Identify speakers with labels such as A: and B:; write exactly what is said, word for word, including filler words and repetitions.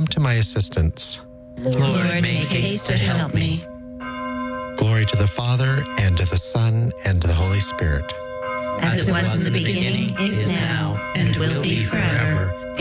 A: come to my assistance.
B: Lord, make haste to help me.
A: Glory to the Father, and to the Son, and to the Holy Spirit.
B: As it was in the beginning, is now, and will be forever.